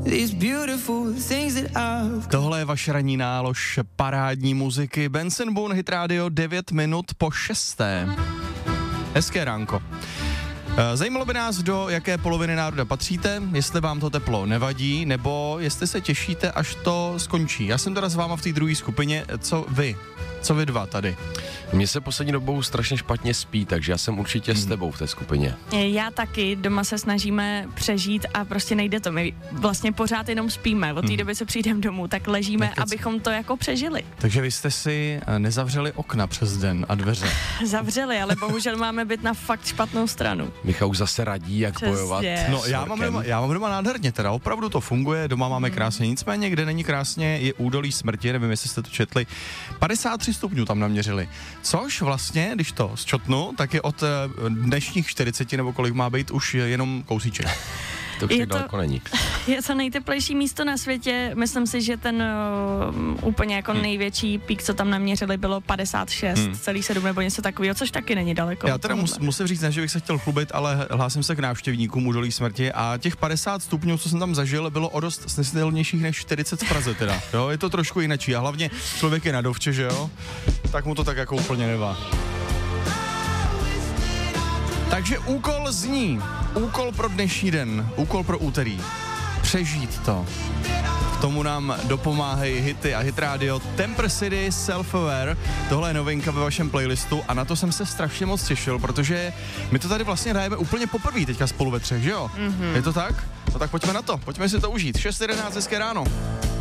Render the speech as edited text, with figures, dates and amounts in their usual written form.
Tohle je vaše ranní nálož parádní muziky. Benson Boone, Hit Radio, 9 minut po 6. Hezké ránko. Zajímalo by nás, do jaké poloviny národa patříte, jestli vám to teplo nevadí, nebo jestli se těšíte, až to skončí. Já jsem teda s váma v té druhé skupině, co vy dva tady? Mně se poslední dobou strašně špatně spí, takže já jsem určitě s tebou v té skupině. Já taky, doma se snažíme přežít a prostě nejde to. My vlastně pořád jenom spíme, od té doby, co přijdeme domů, tak ležíme, abychom to jako přežili. Takže vy jste si nezavřeli okna přes den a dveře? Zavřeli, ale bohužel máme byt na fakt špatnou stranu. Michal už zase radí, jak Přesně. bojovat. No, já mám doma nádherně teda, opravdu to funguje, doma máme krásně, nicméně kde není krásně, je údolí smrti, nevím, jestli jste to četli, 53 stupňů tam naměřili, což vlastně, když to zčotnu, tak je od dnešních 40 nebo kolik má být už jenom kousíček. To už tak daleko není. Je to nejteplejší místo na světě, myslím si, že ten úplně jako největší pík, co tam naměřili, bylo 56,7 nebo něco takového, což taky není daleko. Já teda musím říct, ne, že bych se chtěl chlubit, ale hlásím se k návštěvníkům údolí smrti a těch 50 stupňů, co jsem tam zažil, bylo o dost snesitelnějších než 40 v Praze teda. Jo, je to trošku jinačí a hlavně člověk je na dovče, že jo, tak mu to tak jako úplně nevá. Takže úkol zní, úkol pro dnešní den, úkol pro úterý, přežít to. K tomu nám dopomáhají hity a Hit Radio, Temper City, Self-Aware, tohle je novinka ve vašem playlistu a na to jsem se strašně moc těšil, protože my to tady vlastně hrajeme úplně poprvé teďka spolu ve třech, že jo? Je to tak? No tak pojďme na to, pojďme si to užít. 6:11, hezké ráno.